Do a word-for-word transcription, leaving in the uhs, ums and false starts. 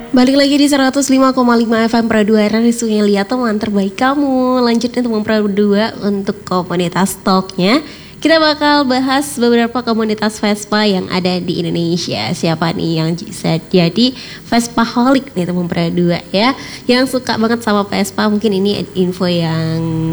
Balik lagi di seratus lima koma lima F M Pro dua dari Sungai Liat, teman terbaik kamu. Lanjutnya teman Pro dua untuk komunitas talknya. Kita bakal bahas beberapa komunitas Vespa yang ada di Indonesia. Siapa nih yang bisa jadi Vespaholic nih teman Pro dua ya, yang suka banget sama Vespa. Mungkin ini info yang